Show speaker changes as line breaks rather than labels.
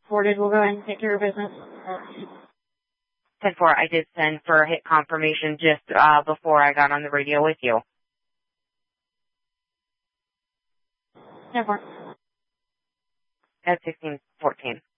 reported. We'll go ahead and take care of business.
10-4, I did send for hit confirmation just before I got on the radio with you.
10-4.
At 1614.